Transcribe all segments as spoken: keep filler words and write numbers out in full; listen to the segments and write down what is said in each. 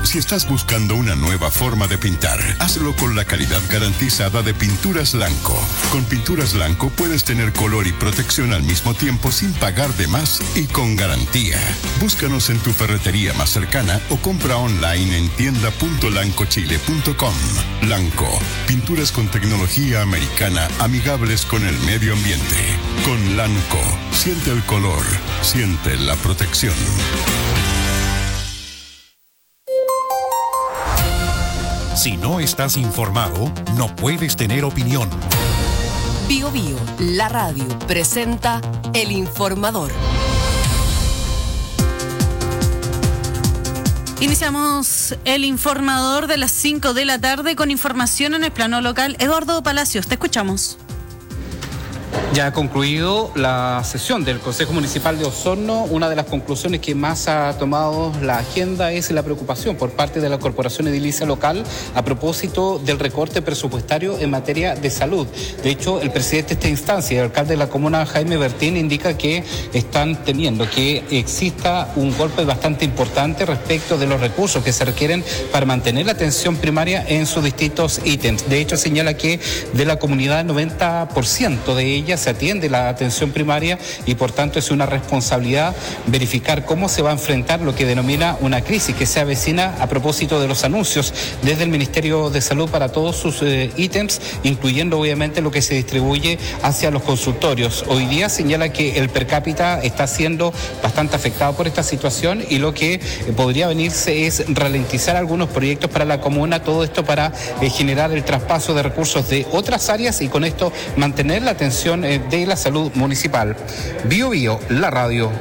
Si estás buscando una nueva forma de pintar, hazlo con la calidad garantizada de Pinturas Lanco. Con Pinturas Lanco puedes tener color y protección al mismo tiempo sin pagar de más y con garantía. Búscanos en tu ferretería más cercana o compra online en tienda punto lanco chile punto com. Lanco, pinturas con tecnología americana amigables con el medio ambiente. Con Lanco, siente el color, siente la protección. Si no estás informado, no puedes tener opinión. Bio Bio, la radio, presenta El Informador. Iniciamos El Informador de las cinco de la tarde con información en el plano local. Eduardo Palacios, te escuchamos. Ya ha concluido la sesión del Consejo Municipal de Osorno. Una de las conclusiones que más ha tomado la agenda es la preocupación por parte de la Corporación Edilicia Local a propósito del recorte presupuestario en materia de salud. De hecho, el presidente de esta instancia, el alcalde de la comuna, Jaime Bertín, indica que están temiendo que exista un golpe bastante importante respecto de los recursos que se requieren para mantener la atención primaria en sus distintos ítems. De hecho, señala que de la comunidad, el noventa por ciento de ella se atiende la atención primaria y por tanto es una responsabilidad verificar cómo se va a enfrentar lo que denomina una crisis que se avecina a propósito de los anuncios desde el Ministerio de Salud para todos sus eh, ítems, incluyendo obviamente lo que se distribuye hacia los consultorios. Hoy día señala que el per cápita está siendo bastante afectado por esta situación y lo que eh, podría venirse es ralentizar algunos proyectos para la comuna, todo esto para eh, generar el traspaso de recursos de otras áreas y con esto mantener la atención eh, de la salud municipal. Bio Bio, la radio.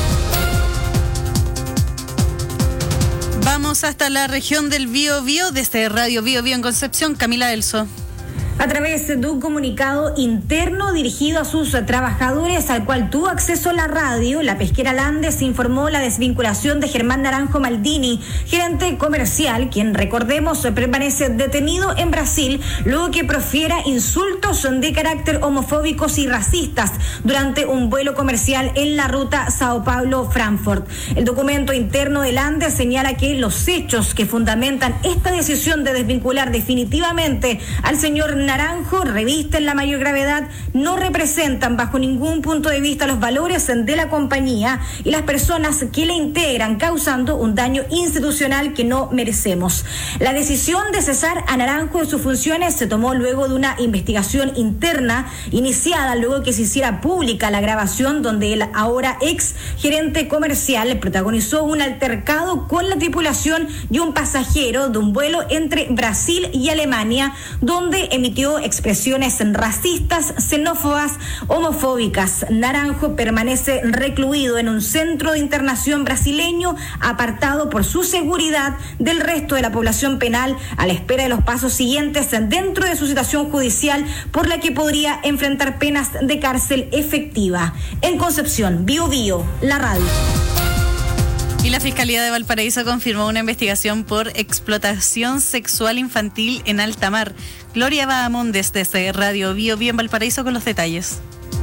Vamos hasta la región del Bio Bio, desde Radio Bio Bio en Concepción, Camila Elso. A través de un comunicado interno dirigido a sus trabajadores al cual tuvo acceso la radio, la pesquera Landes informó la desvinculación de Germán Naranjo Maldini, gerente comercial, quien recordemos permanece detenido en Brasil luego que profiera insultos de carácter homofóbicos y racistas durante un vuelo comercial en la ruta Sao Paulo-Frankfurt. El documento interno de Landes señala que los hechos que fundamentan esta decisión de desvincular definitivamente al señor Naranjo revisten la mayor gravedad, no representan bajo ningún punto de vista los valores de la compañía y las personas que la integran, causando un daño institucional que no merecemos. La decisión de cesar a Naranjo de sus funciones se tomó luego de una investigación interna iniciada luego que se hiciera pública la grabación donde el ahora ex gerente comercial protagonizó un altercado con la tripulación y un pasajero de un vuelo entre Brasil y Alemania, donde emitió expresiones racistas, xenófobas, homofóbicas. Naranjo permanece recluido en un centro de internación brasileño, apartado por su seguridad del resto de la población penal, a la espera de los pasos siguientes dentro de su situación judicial, por la que podría enfrentar penas de cárcel efectiva. En Concepción, Bio Bio, la radio. Y la Fiscalía de Valparaíso confirmó una investigación por explotación sexual infantil en alta mar. Gloria Bahamondes desde Radio Bio Bio en Valparaíso con los detalles.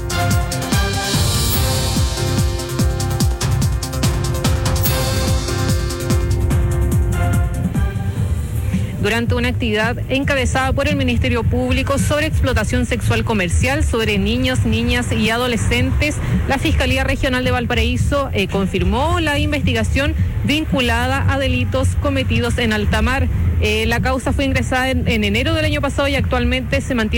Durante una actividad encabezada por el Ministerio Público sobre explotación sexual comercial sobre niños, niñas y adolescentes, la Fiscalía Regional de Valparaíso eh, confirmó la investigación vinculada a delitos cometidos en alta mar. Eh, la causa fue ingresada en, en enero del año pasado y actualmente se mantiene